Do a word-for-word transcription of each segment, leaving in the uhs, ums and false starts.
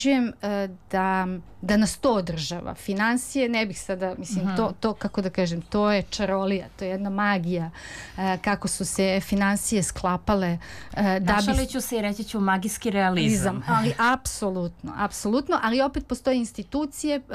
da, da nas to održava. Finansije, ne bih sada, mislim, uh-huh. to, to, kako da kažem, to je čarolija, to je jedna magija, kako su se finansije sklapale. Da Našalit ću se i reći ću magijski realizam. Ali apsolutno, apsolutno, ali opet postoje institucije e,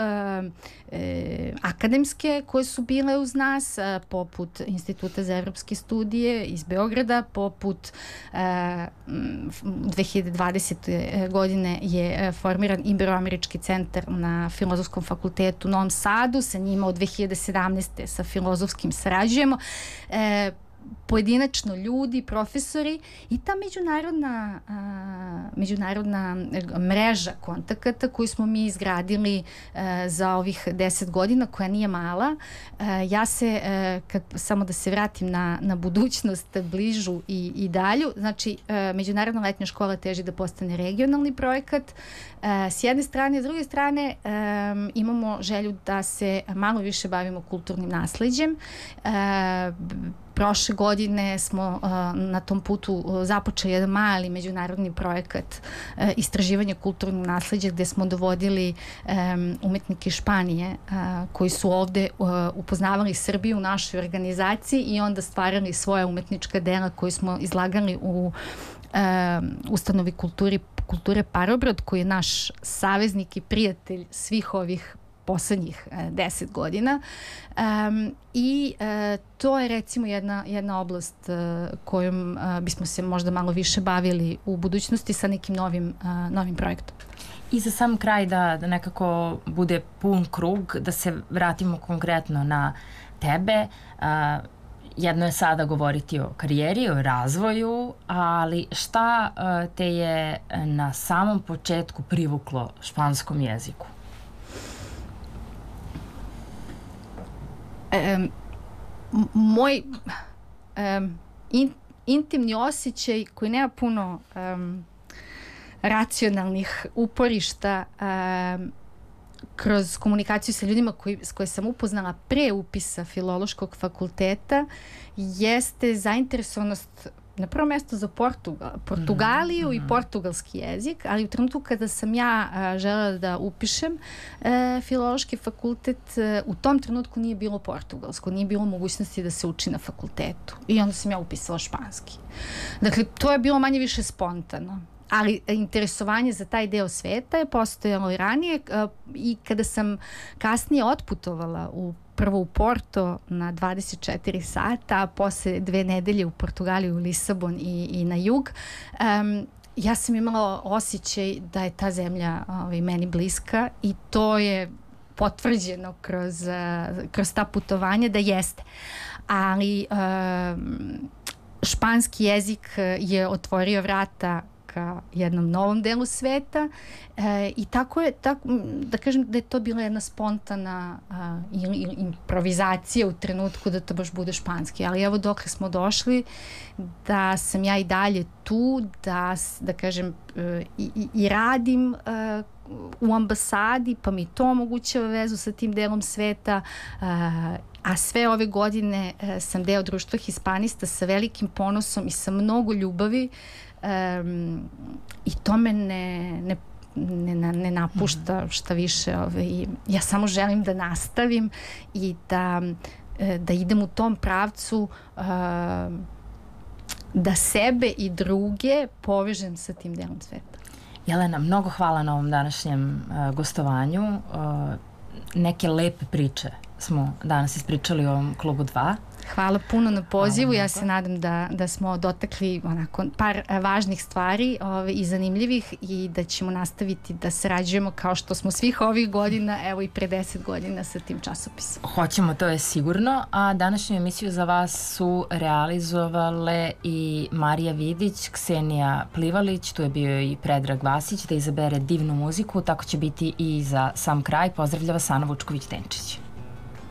e, akademske koje su bile uz nas, e, poput Instituta za evropske studije iz Beograda, poput e, dve hiljade dvadesete godine je formiran Iberoamerički centar na Filozofskom fakultetu u Novom Sadu, sa njima od dve hiljade sedamnaeste sa filozofskim sarađujemo. E, pojedinačno ljudi, profesori i ta međunarodna, a, međunarodna mreža kontakata koju smo mi izgradili a, za ovih deset godina, koja nije mala. A, ja se, a, kad, samo da se vratim na, na budućnost bližu i, i dalju, znači a, Međunarodna letnja škola teži da postane regionalni projekat. A, s jedne strane, s druge strane a, imamo želju da se malo više bavimo kulturnim nasleđem. A, Prošle godine smo uh, na tom putu uh, započeli jedan mali međunarodni projekat uh, istraživanja kulturnog nasleđa, gde smo dovodili um, umetnike iz Španije uh, koji su ovde uh, upoznavali Srbiju u našoj organizaciji i onda stvarali svoja umetnička dela koje smo izlagali u uh, ustanovi kulturi, kulture Parobrod, koji je naš saveznik i prijatelj svih ovih poslednjih e, deset godina um, i e, to je recimo jedna, jedna oblast e, kojom e, bismo se možda malo više bavili u budućnosti sa nekim novim, e, novim projektom. I za sam kraj da, da nekako bude pun krug, da se vratimo konkretno na tebe. A, jedno je sada govoriti o karijeri, o razvoju, ali šta a, te je na samom početku privuklo španskom jeziku? Um, moj um, in, intimni osjećaj koji nema puno um, racionalnih uporišta um, kroz komunikaciju sa ljudima koji, s koje sam upoznala pre upisa Filološkog fakulteta jeste zainteresovanost na prvo mjesto za Portugal, Portugaliju mm-hmm. i portugalski jezik, ali u trenutku kada sam ja a, želela da upišem e, Filološki fakultet, e, u tom trenutku nije bilo portugalsko, nije bilo mogućnosti da se uči na fakultetu i onda sam ja upisala španski. Dakle, to je bilo manje više spontano. Ali interesovanje za taj deo sveta je postojalo i ranije a, i kada sam kasnije otputovala u prvo u Porto na dvadeset četiri sata, a posle dve nedelje u Portugaliju, u Lisabon i, i na jug, um, ja sam imala osjećaj da je ta zemlja ovaj, meni bliska i to je potvrđeno kroz, uh, kroz ta putovanja da jeste. Ali um, španski jezik je otvorio vrata ka jednom novom delu sveta e, i tako je, tako, da kažem da je to bila jedna spontana a, ili, ili improvizacija u trenutku da to baš bude španski, ali evo dokle smo došli da sam ja i dalje tu, da, da kažem e, i, i radim e, u ambasadi, pa mi to omogućava vezu sa tim delom sveta, a, a sve ove godine a, sam deo društva hispanista sa velikim ponosom i sa mnogo ljubavi. Um, i to me ne, ne, ne, ne napušta šta više. Ovaj, ja samo želim da nastavim i da, da idem u tom pravcu uh, da sebe i druge povežem sa tim delom sveta. Jelena, mnogo hvala na ovom današnjem uh, gostovanju. Uh, neke lepe priče smo danas ispričali u ovom klubu dva. Hvala puno na pozivu. Ja se nadam da, da smo dotakli onako par važnih stvari ove, i zanimljivih i da ćemo nastaviti da sarađujemo kao što smo svih ovih godina, evo i pre deset godina sa tim časopisom. Hoćemo, to je sigurno. A današnju emisiju za vas su realizovale i Marija Vidić, Ksenija Plivalić, tu je bio i Predrag Vasić da izabere divnu muziku, tako će biti i za sam kraj. Pozdravlja vas Ana Vučković-Tenčić.